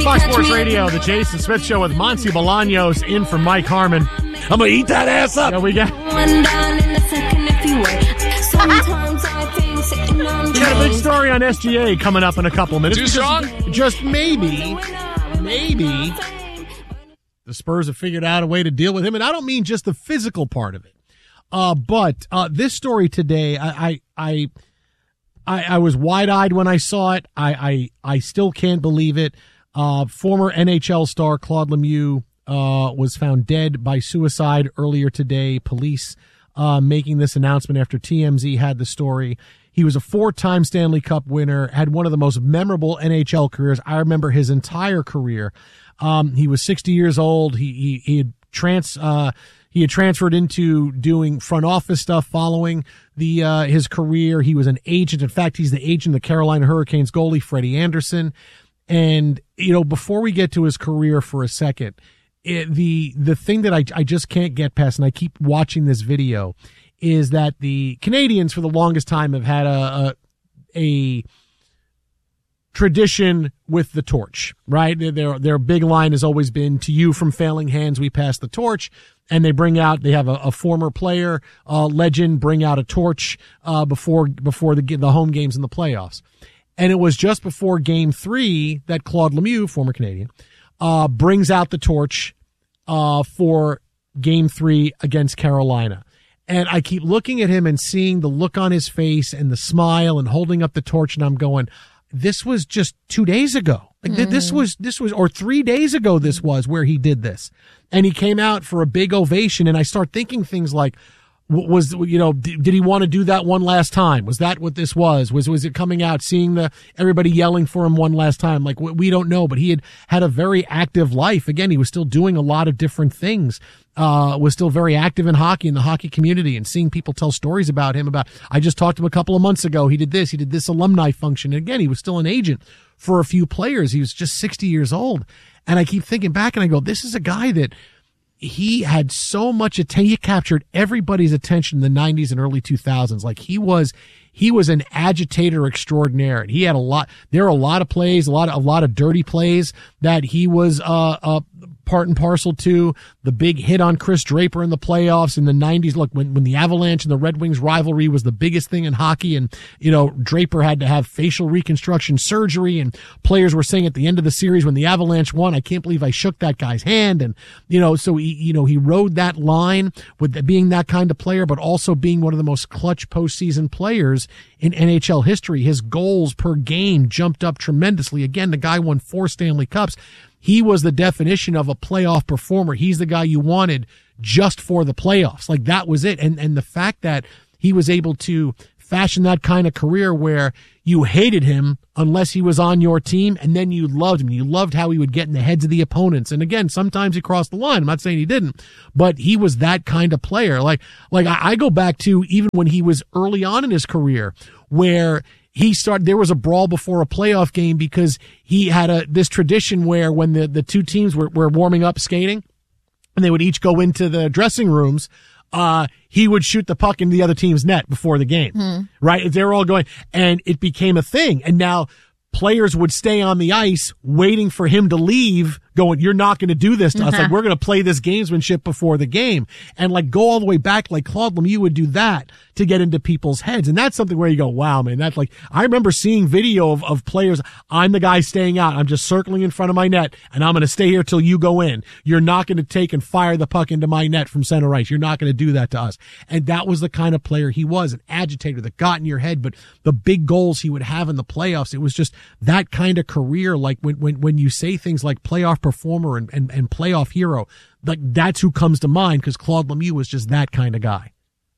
Fox Sports Radio, the Jason Smith Show with Monty Bolaños in for Mike Harmon. I'm going to eat that ass up. Yeah, we got a big story on SGA coming up in a couple of minutes. Too strong? Just maybe, the Spurs have figured out a way to deal with him. And I don't mean just the physical part of it. But this story today, I was wide-eyed when I saw it. I still can't believe it. Former NHL star Claude Lemieux was found dead by suicide earlier today. Police making this announcement after TMZ had the story. He was a 4-time Stanley Cup winner, had one of the most memorable NHL careers. I remember his entire career. He was 60 years old. He had transferred into doing front office stuff following his career. He was an agent. In fact, he's the agent of the Carolina Hurricanes goalie, Freddie Anderson. And, before we get to his career for a second, the thing that I just can't get past, and I keep watching this video, is that the Canadians for the longest time have had a tradition with the torch, right? Their big line has always been, to you from failing hands, we pass the torch. And they have a former player, legend, bring out a torch, before the home games in the playoffs. And it was just before Game 3 that Claude Lemieux, former Canadian, brings out the torch for Game 3 against Carolina. And I keep looking at him and seeing the look on his face and the smile and holding up the torch, and I'm going, this was just 2 days ago. Like this was, or 3 days ago this was where he did this. And he came out for a big ovation, and I start thinking things like, did he want to do that one last time? Was that what this was? Was it coming out, seeing everybody yelling for him one last time? Like, we don't know, but he had a very active life. Again, he was still doing a lot of different things, was still very active in hockey, in the hockey community, and seeing people tell stories about him I just talked to him a couple of months ago. He did this alumni function. And again, he was still an agent for a few players. He was just 60 years old. And I keep thinking back and I go, this is a guy that he had so much attention. He captured everybody's attention in the 90s and early 2000s. Like he was an agitator extraordinaire. He had there were a lot of plays, a lot of dirty plays that he was, part and parcel to. The big hit on Chris Draper in the playoffs in the 90s. Look, when the Avalanche and the Red Wings rivalry was the biggest thing in hockey, and, Draper had to have facial reconstruction surgery, and players were saying at the end of the series when the Avalanche won, I can't believe I shook that guy's hand. And, so he rode that line with being that kind of player, but also being one of the most clutch postseason players in NHL history. His goals per game jumped up tremendously. Again, the guy won 4 Stanley Cups. He was the definition of a playoff performer. He's the guy you wanted just for the playoffs. Like that was it. And the fact that he was able to fashion that kind of career where you hated him unless he was on your team, and then you loved him. You loved how he would get in the heads of the opponents. And again, sometimes he crossed the line. I'm not saying he didn't, but he was that kind of player. Like I go back to even when he was early on in his career where there was a brawl before a playoff game because he had this tradition where when the two teams were warming up skating and they would each go into the dressing rooms, he would shoot the puck into the other team's net before the game, right? They were all going, and it became a thing. And now players would stay on the ice waiting for him to leave, going, you're not going to do this to us. Like, we're going to play this gamesmanship before the game. And like go all the way back, like Claude Lemieux would do that to get into people's heads. And that's something where you go, wow, man, that's like, I remember seeing video of players. I'm the guy staying out. I'm just circling in front of my net and I'm going to stay here till you go in. You're not going to take and fire the puck into my net from center ice. You're not going to do that to us. And that was the kind of player he was, an agitator that got in your head, but the big goals he would have in the playoffs, it was just that kind of career. Like when you say things like playoff performer and playoff hero, like that's who comes to mind, because Claude Lemieux was just that kind of guy.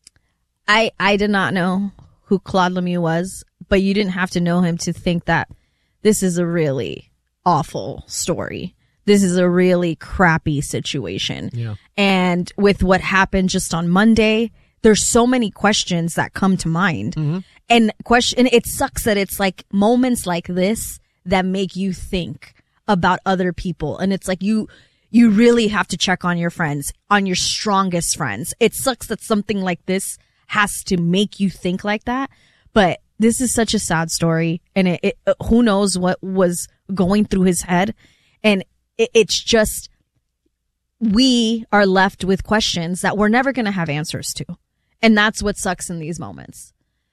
I did not know who Claude Lemieux was, but you didn't have to know him to think that this is a really awful story. This is a really crappy situation. Yeah. And with what happened just on Monday, there's so many questions that come to mind. Mm-hmm. And it sucks that it's like moments like this that make you think about other people. And it's like you really have to check on your friends, on your strongest friends. It sucks that something like this has to make you think like that. But this is such a sad story. And it who knows what was going through his head. And it's just, we are left with questions that we're never going to have answers to. And that's what sucks in these moments.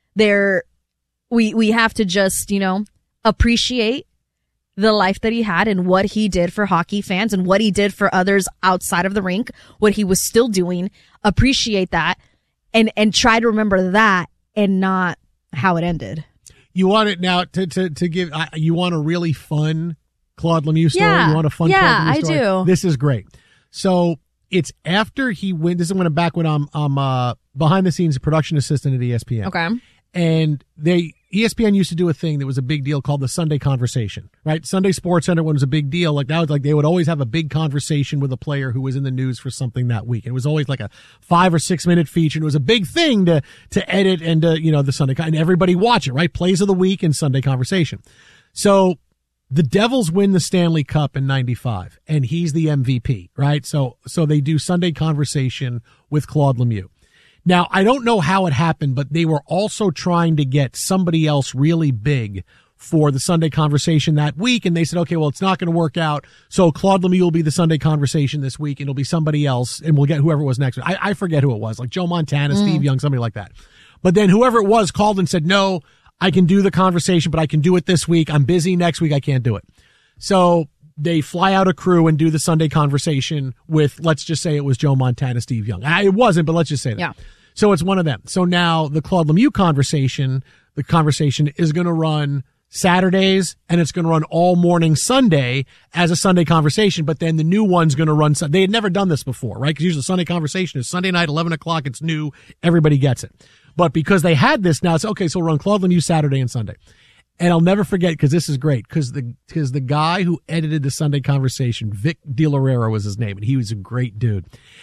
We have to just, appreciate the life that he had and what he did for hockey fans and what he did for others outside of the rink, what he was still doing. Appreciate that and try to remember that and not how it ended. You want it now to give, you want a really fun Claude Lemieux story? Yeah. You want a fun Claude Lemieux story? I do. This is great. So it's after he went, this is when I'm back when I'm behind the scenes production assistant at ESPN. Okay. And ESPN used to do a thing that was a big deal called the Sunday Conversation, right? Sunday Sports Center was a big deal. Like that was like they would always have a big conversation with a player who was in the news for something that week. It was always like a 5 or 6 minute feature. And it was a big thing to edit and the Sunday, and everybody watch it, right? Plays of the week and Sunday Conversation. So the Devils win the Stanley Cup in 95 and he's the MVP, right? So they do Sunday Conversation with Claude Lemieux. Now, I don't know how it happened, but they were also trying to get somebody else really big for the Sunday Conversation that week. And they said, okay, well, it's not going to work out. So Claude Lemieux will be the Sunday Conversation this week and it'll be somebody else and we'll get whoever it was next. I forget who it was, like Joe Montana, Steve Young, somebody like that. But then whoever it was called and said, no, I can do the conversation, but I can do it this week. I'm busy next week. I can't do it. So they fly out a crew and do the Sunday Conversation with, let's just say it was Joe Montana, Steve Young. It wasn't, but let's just say that. Yeah. So it's one of them. So now the Claude Lemieux conversation is going to run Saturdays and it's going to run all morning Sunday as a Sunday Conversation. But then the new one's going to run. They had never done this before, right? Because usually Sunday Conversation is Sunday night, 11 o'clock. It's new. Everybody gets it. But because they had this now, it's okay. So we'll run Claude Lemieux Saturday and Sunday. And I'll never forget because this is great because the guy who edited the Sunday Conversation, Vic DeLaurera was his name, and he was a great dude.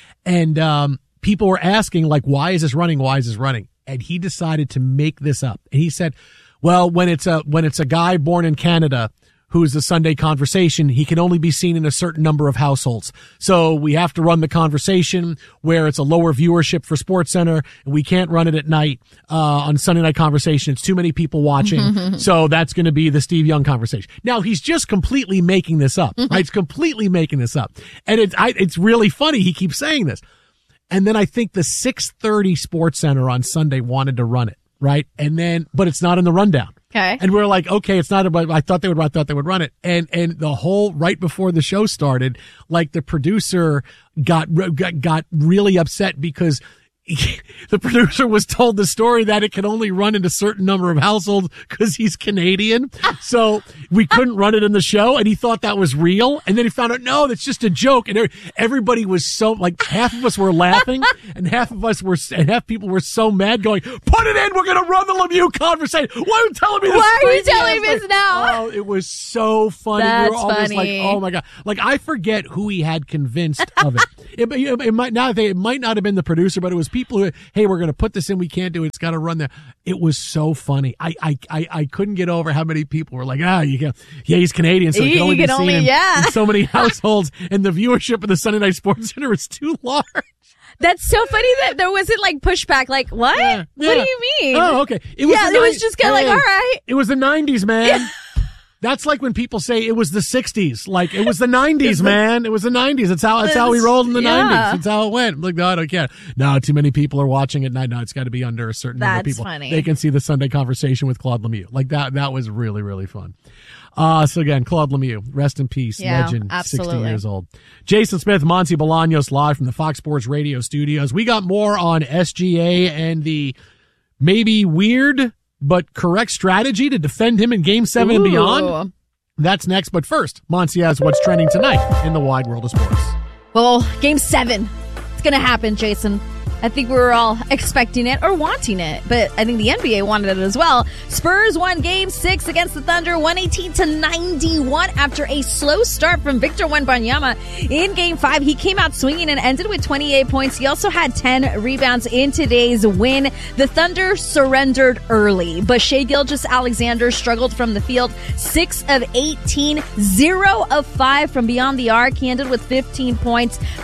And, people were asking, like, why is this running? Why is this running? And he decided to make this up. And he said, well, when it's a guy born in Canada who's the Sunday Conversation, he can only be seen in a certain number of households. So we have to run the conversation where it's a lower viewership for SportsCenter, and we can't run it at night on Sunday Night Conversation. It's too many people watching. So that's going to be the Steve Young Conversation. Now, he's just completely making this up. Right? He's completely making this up. And it's really funny. He keeps saying this. And then I think the 6:30 SportsCenter on Sunday wanted to run it, right? And then, but it's not in the rundown. Okay. And we're like, okay, it's not about, I thought they would run it. And the whole, right before the show started, like the producer got really upset because the producer was told the story that it can only run in a certain number of households because he's Canadian. So we couldn't run it in the show. And he thought that was real. And then he found out, no, that's just a joke. And everybody was so, like, half of us were laughing and half people were so mad going, put it in. We're going to run the Lemieux Conversation. Why are you telling me this? Why are you telling me this now? Oh, it was so funny. That's we were all just like, funny. oh my God. Like, I forget who he had convinced of it. It might not have been the producer, but it was people who, hey, we're going to put this in. We can't do it. It's got to run there. It was so funny. I couldn't get over how many people were like, he's Canadian, so he can only be seen in so many households, and the viewership of the Sunday Night Sports Center is too large. That's so funny that there wasn't like pushback. Like, what? Yeah. What do you mean? Oh, okay. It was just kind of like, all right. It was the 90s, man. That's like when people say it was the 60s. Like, it was the 90s, man. It was the 90s. That's how we rolled in the 90s. That's how it went. Like, no, I don't care. No, too many people are watching at night. No, it's got to be under a certain number of people. That's funny. They can see the Sunday Conversation with Claude Lemieux. Like, that was really, really fun. So again, Claude Lemieux, rest in peace, legend, absolutely. 60 years old. Jason Smith, Monty Bolaños, live from the Fox Sports Radio studios. We got more on SGA and the maybe weird but correct strategy to defend him in Game 7 and beyond. That's next, but first, Monty has what's trending tonight in the wide world of sports. Well, Game 7. It's going to happen, Jason. I think we were all expecting it or wanting it, but I think the NBA wanted it as well. Spurs won Game 6 against the Thunder, 118-91 after a slow start from Victor Wembanyama. In Game 5, he came out swinging and ended with 28 points. He also had 10 rebounds in today's win. The Thunder surrendered early, but Shai Gilgeous-Alexander struggled from the field. 6 of 18, 0 of 5 from beyond the arc. He ended with 15 points, but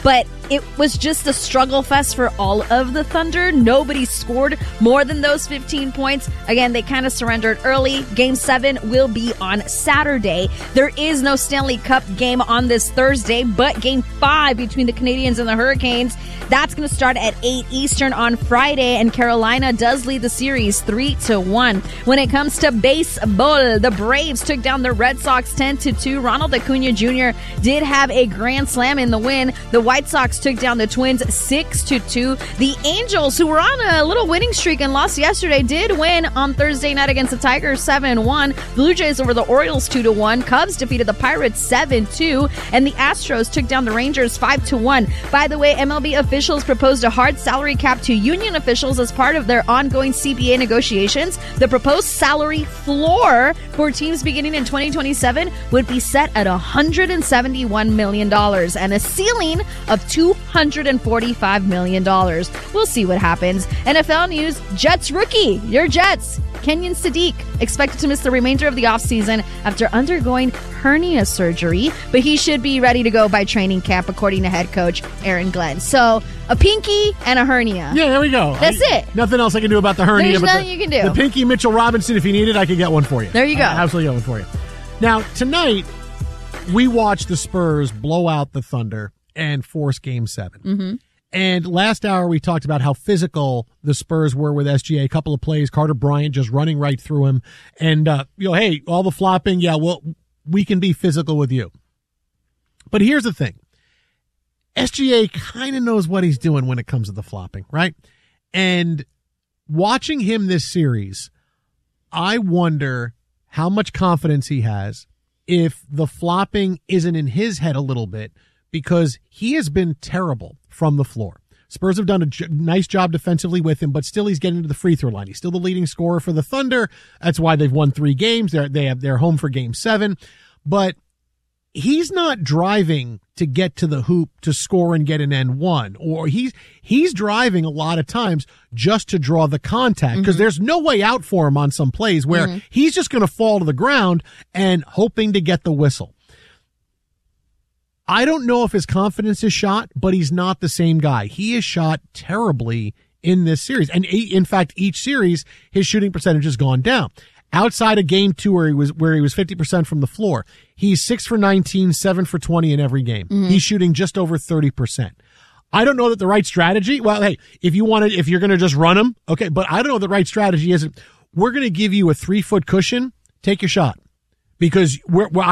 it was just a struggle fest for all of the Thunder. Nobody scored more than those 15 points. Again, they kind of surrendered early. Game 7 will be on Saturday. There is no Stanley Cup game on this Thursday, but Game 5 between the Canadiens and the Hurricanes, that's going to start at 8 Eastern on Friday, and Carolina does lead the series 3-1. When it comes to baseball, the Braves took down the Red Sox 10-2. Ronald Acuna Jr. did have a grand slam in the win. The White Sox took down the Twins 6-2. The Angels, who were on a little winning streak and lost yesterday, did win on Thursday night against the Tigers 7-1. Blue Jays over the Orioles 2-1. Cubs defeated the Pirates 7-2. And the Astros took down the Rangers 5-1. By the way, MLB officials proposed a hard salary cap to union officials as part of their ongoing CBA negotiations. The proposed salary floor for teams beginning in 2027 would be set at $171 million and a ceiling of $245 million. We'll see what happens. NFL news, Jets rookie, your Jets, Kenyon Sadiq, expected to miss the remainder of the offseason after undergoing hernia surgery, but he should be ready to go by training camp, according to head coach Aaron Glenn. So, a pinky and a hernia. Yeah, there we go. That's it. Nothing else I can do about the hernia. There's nothing you can do. The pinky, Mitchell Robinson, if you need it, I could get one for you. There you go. Absolutely get one for you. Now, tonight, we watched the Spurs blow out the Thunder and force Game 7. Mm-hmm. And last hour, we talked about how physical the Spurs were with SGA. A couple of plays, Carter Bryant just running right through him. And, hey, all the flopping, yeah, well, we can be physical with you. But here's the thing. SGA kind of knows what he's doing when it comes to the flopping, right? And watching him this series, I wonder how much confidence he has if the flopping isn't in his head a little bit, because he has been terrible from the floor. Spurs have done a nice job defensively with him, but still he's getting to the free throw line. He's still the leading scorer for the Thunder. That's why they've won 3 games. They're home for Game 7. But he's not driving to get to the hoop to score and get an N1, or he's driving a lot of times just to draw the contact, because there's no way out for him on some plays where he's just going to fall to the ground and hoping to get the whistle. I don't know if his confidence is shot, but he's not the same guy. He is shot terribly in this series. And in fact, each series, his shooting percentage has gone down. Outside of Game 2 where he was 50% from the floor, he's 6 for 19, 7 for 20 in every game. He's shooting just over 30%. I don't know that the right strategy, well, hey, if you're going to just run him, okay, but I don't know the right strategy is, we're going to give you a 3-foot cushion, take your shot. Because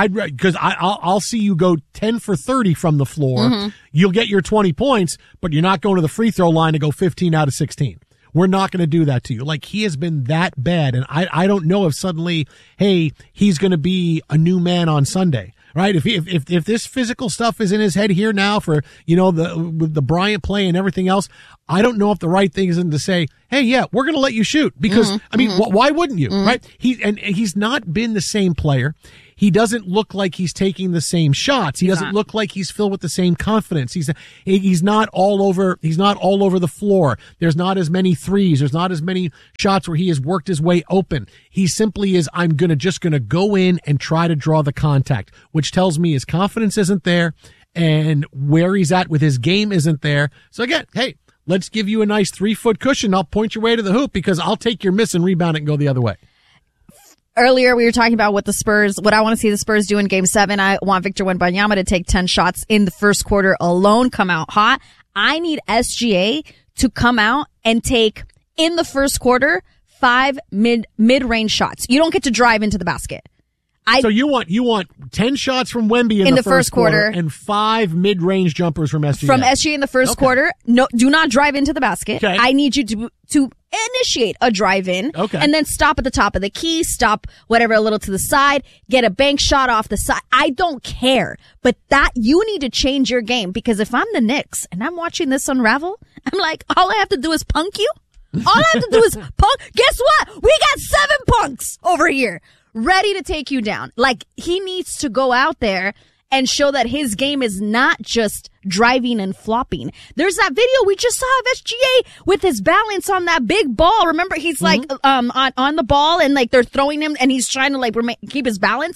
I'll see you go 10 for 30 from the floor. You'll get your 20 points, but you're not going to the free throw line to go 15 out of 16. We're not going to do that to you. Like, he has been that bad. And I don't know if suddenly, hey, he's going to be a new man on Sunday, right? If this physical stuff is in his head here now for, with the Bryant play and everything else, I don't know if the right thing isn't to say, hey, yeah, we're going to let you shoot, because why wouldn't you? Right? He's not been the same player. He doesn't look like he's taking the same shots. He doesn't look like he's filled with the same confidence. He's not all over the floor. There's not as many threes. There's not as many shots where he has worked his way open. He simply is, I'm just gonna go in and try to draw the contact, which tells me his confidence isn't there and where he's at with his game isn't there. So again, hey, let's give you a nice 3-foot cushion. I'll point your way to the hoop, because I'll take your miss and rebound it and go the other way. Earlier, we were talking about what I want to see the Spurs do in Game 7. I want Victor Wembanyama to take 10 shots in the first quarter alone, come out hot. I need SGA to come out and take, in the first quarter, 5 mid-range shots. You don't get to drive into the basket. So you want 10 shots from Wemby in the first quarter and 5 mid-range jumpers from SGA. From SGA in the first quarter. No, do not drive into the basket. Okay. I need you to initiate a drive-in. Okay. And then stop at the top of the key, stop whatever a little to the side, get a bank shot off the side. I don't care. But you need to change your game, because if I'm the Knicks and I'm watching this unravel, I'm like, all I have to do is punk you? All I have to do is punk? Guess what? We got 7 punks over here, ready to take you down. Like, he needs to go out there and show that his game is not just driving and flopping. There's that video we just saw of SGA with his balance on that big ball. Remember, he's like on the ball, and like they're throwing him and he's trying to like keep his balance.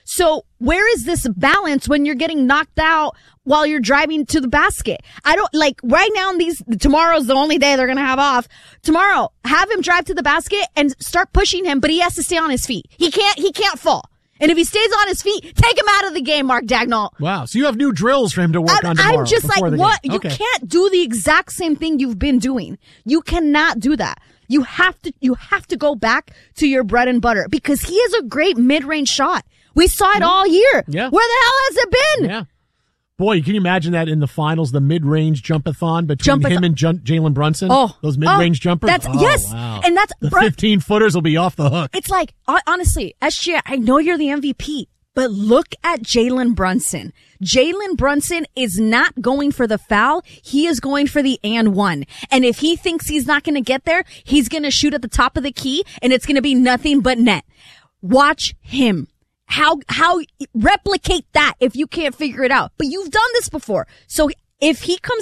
So where is this balance when you're getting knocked out while you're driving to the basket? I don't like right now tomorrow's the only day they're going to have off. Tomorrow, have him drive to the basket and start pushing him, but he has to stay on his feet. He can't fall. And if he stays on his feet, take him out of the game, Mark Dagnall. Wow. So you have new drills for him to work on tomorrow. I'm just like, what? You Okay. can't do the exact same thing you've been doing. You cannot do that. You have to go back to your bread and butter because he has a great mid-range shot. We saw it all year. Yeah. Where the hell has it been? Yeah. Boy, can you imagine that in the finals, the mid-range jump-a-thon between him and Jalen Brunson? Oh. Those mid-range jumpers? Yes. Wow. And that's the 15-footers will be off the hook. It's like, honestly, SGA, I know you're the MVP, but look at Jalen Brunson. Jalen Brunson is not going for the foul. He is going for the and one. And if he thinks he's not going to get there, he's going to shoot at the top of the key and it's going to be nothing but net. Watch him. How replicate that if you can't figure it out? But you've done this before. So if he comes